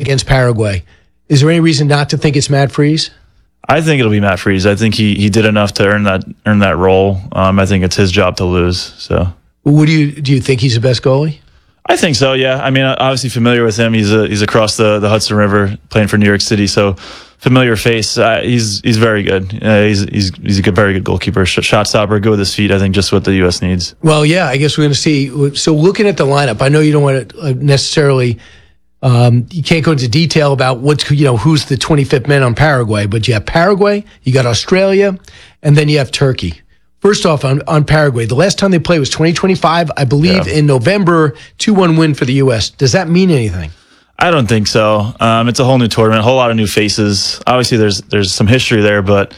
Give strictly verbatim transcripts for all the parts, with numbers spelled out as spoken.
against Paraguay. Is there any reason not to think it's Matt Freese? I think it'll be Matt Freese. I think he he did enough to earn that earn that role. Um, I think it's his job to lose. So, what do you do? You think he's the best goalie? I think so. Yeah. I mean, obviously familiar with him. He's a, he's across the, the Hudson River playing for New York City. So familiar face. Uh, he's he's very good. Uh, he's he's he's a good, very good goalkeeper. Sh- shot stopper, good with his feet. I think just what the U S needs. Well, yeah. I guess we're going to see. So looking at the lineup, I know you don't want to necessarily. Um, you can't go into detail about what's you know who's the twenty-fifth man on Paraguay, but you have Paraguay, you got Australia, and then you have Turkey. First off, on, on Paraguay, the last time they played was twenty twenty-five, I believe, yeah. in November, two one win for the U S. Does that mean anything? I don't think so. Um, it's a whole new tournament, a whole lot of new faces. Obviously, there's there's some history there, but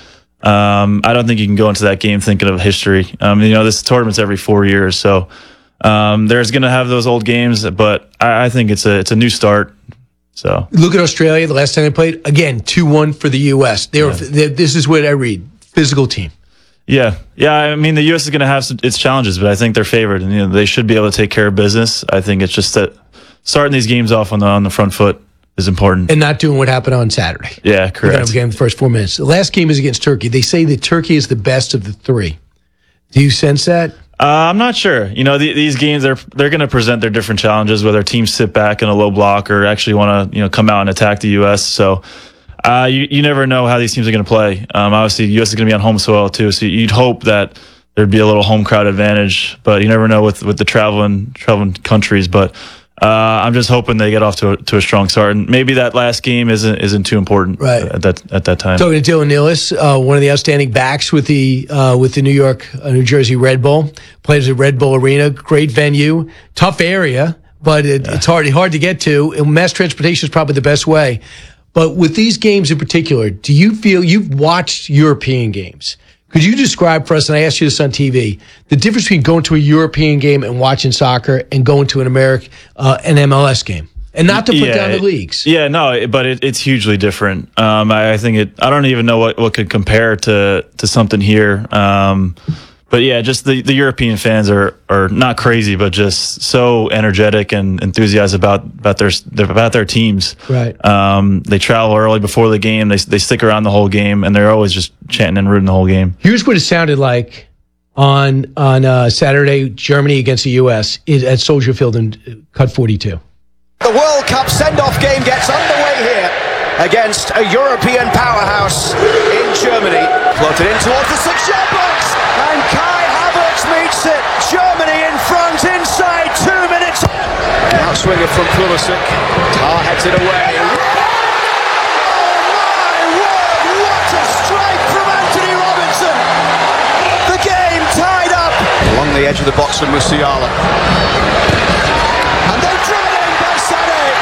um, I don't think you can go into that game thinking of history. Um, you know, this tournament's every four years, so um, there's going to have those old games, but I, I think it's a it's a new start. So look at Australia. The last time they played, again, two one for the U S. They were. Yeah. They, this is what I read: physical team. Yeah, yeah. I mean, the U S is going to have some, its challenges, but I think they're favored, and you know they should be able to take care of business. I think it's just that starting these games off on the on the front foot is important, and not doing what happened on Saturday. Yeah, correct. Game the first four minutes. The last game is against Turkey. They say that Turkey is the best of the three. Do you sense that? Uh, I'm not sure. You know, the, these games are they're going to present their different challenges, whether teams sit back in a low block or actually want to you know come out and attack the U S. So. Uh, you, you never know how these teams are going to play. Um, obviously, the U S is going to be on home soil, too, so you'd hope that there'd be a little home crowd advantage, but you never know with, with the traveling traveling countries. But uh, I'm just hoping they get off to a, to a strong start, and maybe that last game isn't isn't too important right. at that at that time. Talking to Dylan Nealis, uh, one of the outstanding backs with the uh, with the New York, uh, New Jersey Red Bull, plays at Red Bull Arena, great venue, tough area, but it, yeah. it's hard hard to get to. And mass transportation is probably the best way. But with these games in particular, do you feel you've watched European games? Could you describe for us, and I asked you this on T V, the difference between going to a European game and watching soccer and going to an American, uh, an M L S game? And not to put yeah, down the leagues. Yeah, no, but it, it's hugely different. Um, I, I think it, I don't even know what, what could compare to, to something here. Um, But yeah, just the, the European fans are, are not crazy, but just so energetic and enthusiastic about about their about their teams. Right. Um, they travel early before the game. They they stick around the whole game, and they're always just chanting and rooting the whole game. Here's what it sounded like on on uh, Saturday, Germany against the U S at Soldier Field in Cut forty-two. The World Cup send-off game gets underway here against a European powerhouse in Germany. Floated in towards the six-yard box. And Kai Havertz meets it. Germany in front inside two minutes. Outswinger from Pulisic. Tar heads it away. Oh my word, what a strike from Anthony Robinson. The game tied up. Along the edge of the box from Musiala. And they've driven in by Sané.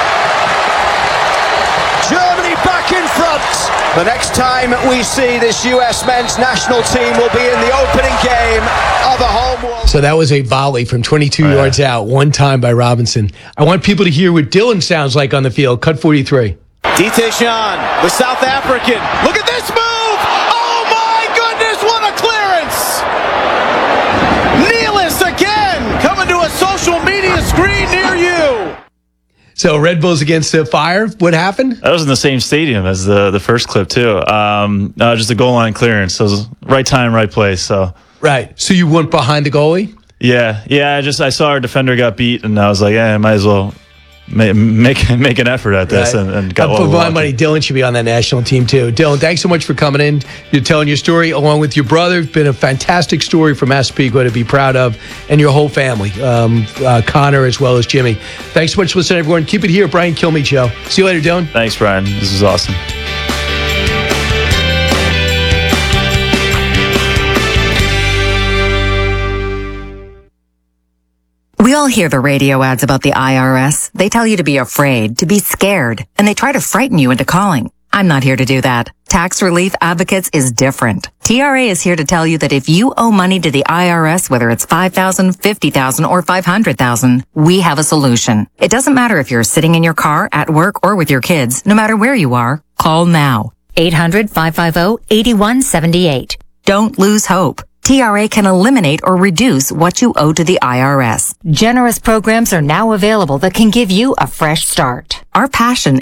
Germany back in front. The next time we see this U S men's national team will be in the opening game of a home world. So that was a volley from twenty-two oh, yards yeah. out, one time by Robinson. I want people to hear what Dylan sounds like on the field. Cut forty-three. Dite Jean, the South African. Look at this move! Oh my goodness, what a clearance! Nealis again, coming to a social media screen near you. So Red Bulls against the Fire. What happened? That was in the same stadium as the the first clip too. Um, uh, just a goal line clearance. So it was right time, right place. So right. So you went behind the goalie? Yeah, yeah. I just I saw our defender got beat, and I was like, yeah, I might as well make make, make an effort at this, right. and, and got for my money. Dylan should be on that national team too. Dylan, thanks so much for coming in. You're telling your story along with your brother. It's been a fantastic story for Massapequa to be proud of, and your whole family, um, uh, Connor as well as Jimmy. Thanks so much for listening, everyone. Keep it here, Brian Kilmeade Show. See you later, Dylan. Thanks, Brian. This was awesome. We all hear the radio ads about the I R S. They tell you to be afraid, to be scared, and they try to frighten you into calling. I'm not here to do that. Tax Relief Advocates is different. T R A is here to tell you that if you owe money to the I R S, whether it's five thousand dollars, fifty thousand dollars, or five hundred thousand dollars, we have a solution. It doesn't matter if you're sitting in your car, at work, or with your kids. No matter where you are, call now. eight hundred, five five zero, eight one seven eight. Don't lose hope. T R A can eliminate or reduce what you owe to the I R S. Generous programs are now available that can give you a fresh start. Our passion